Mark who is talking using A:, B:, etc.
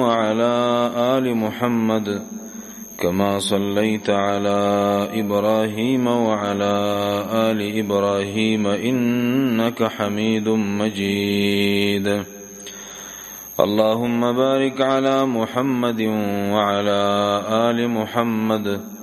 A: وعلى آل محمد كما صليت على إبراهيم وعلى آل إبراهيم إنك حميد مجيد. اللهم بارك على محمد وعلى آل محمد